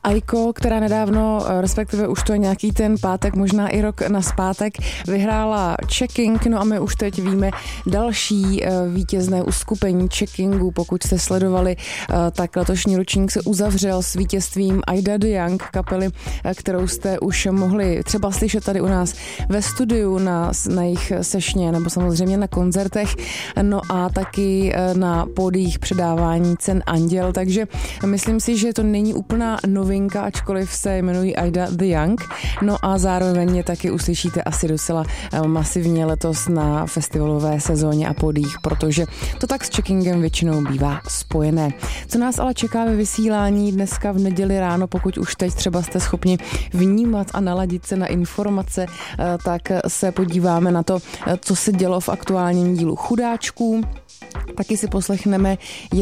Aiko, která nedávno, respektive už to je nějaký ten pátek, možná i rok nazpátek, vyhrála Checking, no a my už teď víme další vítězné uskupení Checkingu. Pokud jste sledovali, tak letošní ročník se uzavřel s vítězstvím Ida the Young, kapely, kterou jste už mohli třeba slyšet tady u nás ve studiu na jejich sešně nebo samozřejmě na koncertech, no a taky na pódiích předávání cen Anděl, takže myslím si, že to není úplná novinka, ačkoliv se jmenují Ida the Young, no a zároveň je taky uslyšíte asi docela masivně letos na festivalové sezóně a pódiích, protože to tak s Checkingem většinou bývá spojené. Co nás ale čeká ve vysílání dneska v neděli ráno, pokud už teď třeba jste schopni vnímat a naladit se na informace, tak se podíváme na to, co se dělo v aktuálním dílu Chudáčků. Taky si poslechneme